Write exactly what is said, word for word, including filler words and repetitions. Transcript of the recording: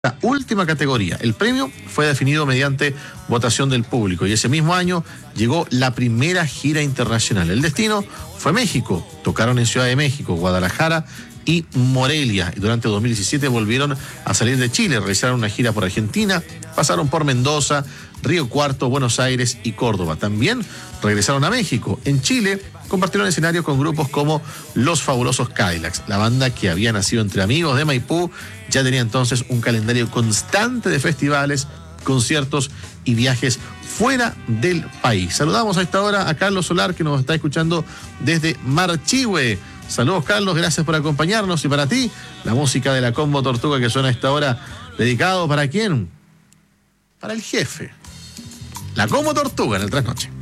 La última categoría. El premio fue definido mediante votación del público y ese mismo año llegó la primera gira internacional. El destino fue México. Tocaron en Ciudad de México, Guadalajara y Morelia. Y durante dos mil diecisiete volvieron a salir de Chile, realizaron una gira por Argentina, pasaron por Mendoza, Río Cuarto, Buenos Aires y Córdoba. También regresaron a México. En Chile compartieron escenario con grupos como Los Fabulosos Cadillacs. La banda, que había nacido entre amigos de Maipú, ya tenía entonces un calendario constante de festivales, conciertos y viajes fuera del país. Saludamos a esta hora a Carlos Solar, que nos está escuchando desde Marchihue. Saludos, Carlos, gracias por acompañarnos. Y para ti, la música de la Combo Tortuga que suena a esta hora, dedicado ¿para quién? Para el jefe. La Combo Tortuga en el Trasnoche.